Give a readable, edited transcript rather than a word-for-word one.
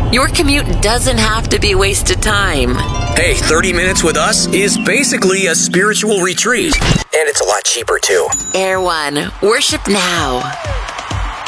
Your commute doesn't have to be wasted time. Hey, 30 minutes with us is basically a spiritual retreat. And it's a lot cheaper, too. Air One. Worship now.